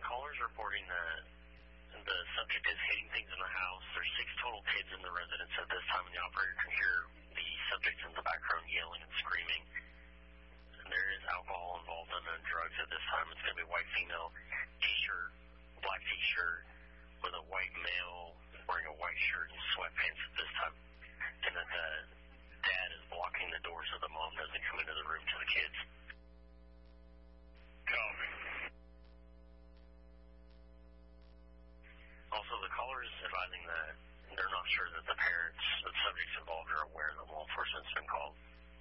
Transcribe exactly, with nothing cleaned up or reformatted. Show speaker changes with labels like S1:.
S1: callers reporting that the subject is hitting things in the house. There's six total kids in the residence at this time, and the operator can hear